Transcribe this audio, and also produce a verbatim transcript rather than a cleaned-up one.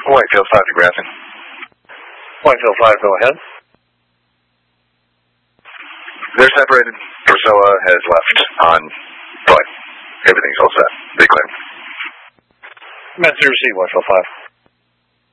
Whitefield five to Grafton. Whitefield five, go ahead. They're separated. Pessoa has left on but everything's all set. They clear. Message received, Whitefield five.